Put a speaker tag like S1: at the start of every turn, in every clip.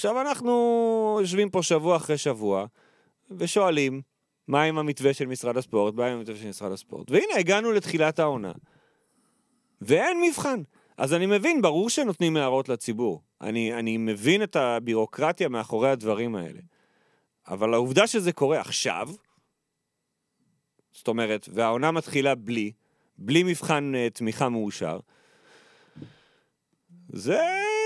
S1: עכשיו אנחנו יושבים פה שבוע אחרי שבוע, ושואלים, מה עם המתווה של משרד הספורט? מה עם המתווה של משרד הספורט? והנה, הגענו לתחילת העונה. ואין מבחן. אז אני מבין, ברור שנותנים הערות לציבור. אני מבין את הבירוקרטיה מאחורי הדברים האלה. אבל העובדה שזה קורה עכשיו, זאת אומרת, והעונה מתחילה בלי מבחן תמיכה מאושר, זה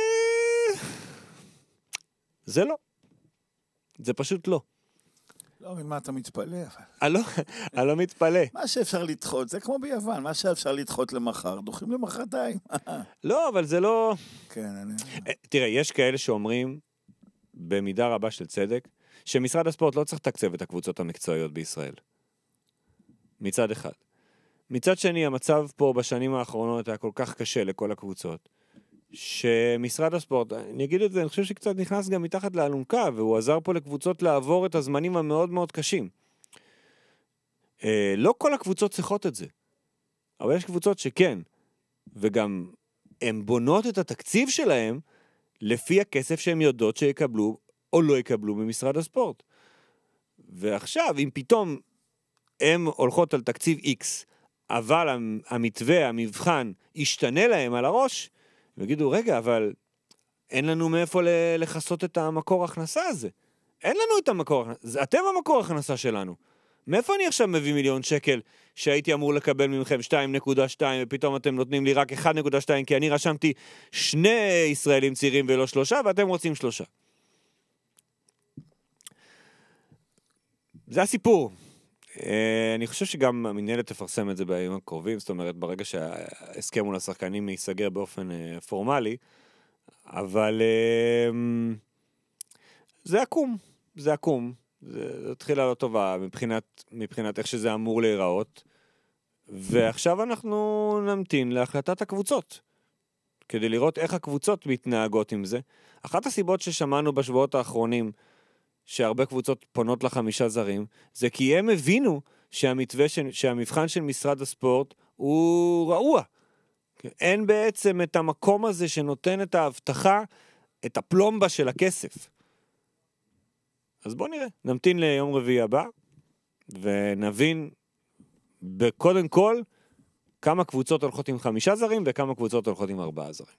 S1: לא. זה פשוט לא.
S2: לא מבין מה אתה מתפלא.
S1: אני לא מתפלא.
S2: מה שאפשר לדחות, זה כמו ביוון, מה שאפשר לדחות למחר, דוחים למחרתיים.
S1: לא, אבל זה לא...
S2: כן,
S1: תראה, יש כאלה שאומרים, במידה רבה של צדק, שמשרד הספורט לא צריך לתקצב את הקבוצות המקצועיות בישראל. מצד אחד. מצד שני, המצב פה בשנים האחרונות היה כל כך קשה לכל הקבוצות, שמשרד הספורט, אני אגיד את זה, אני חושב שקצת נכנס גם מתחת לאלונקה, והוא עזר פה לקבוצות לעבור את הזמנים המאוד מאוד קשים. לא כל הקבוצות צריכות את זה, אבל יש קבוצות שכן, וגם הן בונות את התקציב שלהם לפי הכסף שהן יודעות שיקבלו או לא יקבלו ממשרד הספורט. ועכשיו, אם פתאום הן הולכות על תקציב X, אבל המתווה, המבחן, ישתנה להם על הראש, ויגידו, רגע, אבל אין לנו מאיפה לחסות את המקור הכנסה הזה. אין לנו את המקור הכנסה. אתם המקור הכנסה שלנו. מאיפה אני עכשיו מביא מיליון שקל שהייתי אמור לקבל ממכם 2.2 ופתאום אתם נותנים לי רק 1.2 כי אני רשמתי 2 ישראלים צעירים ולא 3 ואתם רוצים 3. זה הסיפור. אני חושב שגם המנהלת תפרסם את זה בימים הקרובים, זאת אומרת ברגע שההסכם מול השחקנים ייסגר באופן פורמלי, אבל זה עקום, זה התחילה לא טובה מבחינת איך שזה אמור להיראות, ועכשיו אנחנו נמתין להחלטת הקבוצות, כדי לראות איך הקבוצות מתנהגות עם זה. אחת הסיבות ששמענו בשבועות האחרונים, שהרבה קבוצות פונות ל5 זרים, זה כי הם הבינו שהמבחן של משרד הספורט הוא רעוע. אין בעצם את המקום הזה שנותן את ההבטחה, את הפלומבה של הכסף. אז בוא נראה, נמתין ליום רביעי הבא, ונבין קודם כל כמה קבוצות הולכות עם 5 זרים, וכמה קבוצות הולכות עם 4 זרים.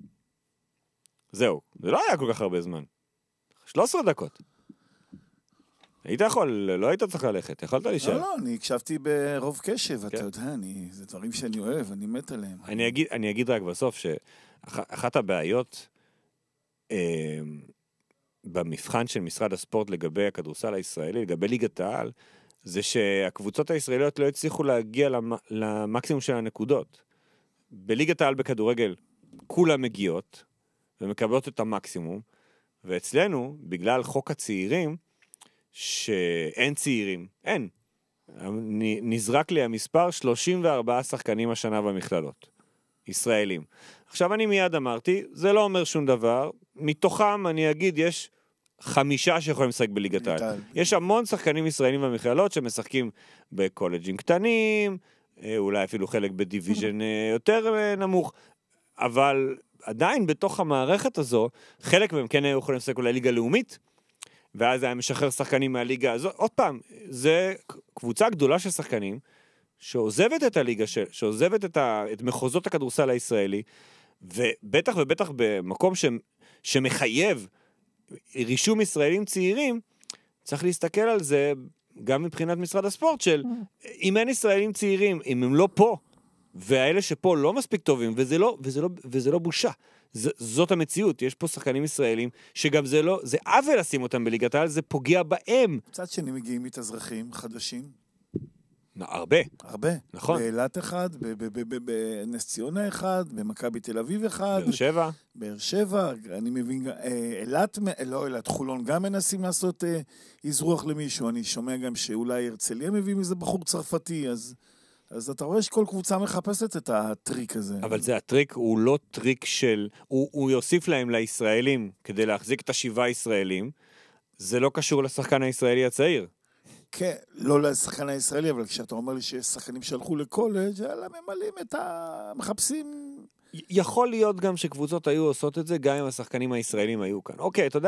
S1: זהו, זה לא היה כל כך הרבה זמן. 13 דקות. היית יכול, לא היית צריך ללכת, יכולת להישאר.
S2: לא, אני הקשבתי ברוב קשב, אתה יודע, זה דברים שאני אוהב, אני מת עליהם.
S1: אני אגיד רק בסוף, שאחת הבעיות במבחן של משרד הספורט לגבי הכדורסל הישראלי, לגבי ליגת העל, זה שהקבוצות הישראליות לא הצליחו להגיע למקסימום של הנקודות. בליגת העל בכדורגל, כולם מגיעות, ומקבלות את המקסימום, ואצלנו, בגלל חוק הצעירים, שאין צעירים, אין. נזרק לי המספר 34 שחקנים השנה במכללות, ישראלים. עכשיו אני מיד אמרתי, זה לא אומר שום דבר, מתוכם אני אגיד יש 5 שיכולים לשחק בליגת העל. יש המון שחקנים ישראלים במכללות שמשחקים בקולג'ים קטנים, אולי אפילו חלק בדיוויז'ן יותר נמוך, אבל עדיין בתוך המערכת הזו, חלק מהם כן יכולים לשחק אולי ליגה לאומית, ואז היה משחרר שחקנים מהליגה הזאת. עוד פעם, זה קבוצה גדולה של שחקנים, שעוזבת את הליגה, שעוזבת את מחוזות הכדורסל הישראלי, ובטח במקום שמחייב רישום ישראלים צעירים, צריך להסתכל על זה גם מבחינת משרד הספורט, של אם אין ישראלים צעירים, אם הם לא פה, והאלה שפה לא מספיק טובים, וזה לא בושה. זאת המציאות, יש פה שחקנים ישראלים, שגם זה עוול לשים אותם בליגת העל, זה פוגע בהם.
S2: קצת שני מגיעים מתאזרחים חדשים.
S1: הרבה. נכון.
S2: באילת אחד, בנס ציונה אחד, במכבי תל אביב אחד. באר שבע, אני מבין, אילת, חולון גם מנסים לעשות אזרוח למישהו, אני שומע גם שאולי הרצליה מביא מזה בחור צרפתי, אז אתה רואה שכל קבוצה מחפשת את הטריק הזה.
S1: אבל זה הטריק, הוא לא טריק הוא יוסיף להם לישראלים, כדי להחזיק את 7 ישראלים, זה לא קשור לשחקן הישראלי הצעיר.
S2: כן, לא לשחקן הישראלי, אבל כשאתה אומר לי שיש שחקנים שהלכו לקולג' אלא ממלאים מחפשים.
S1: יכול להיות גם שקבוצות היו עושות את זה, גם אם השחקנים הישראלים היו כאן. אוקיי, תודה.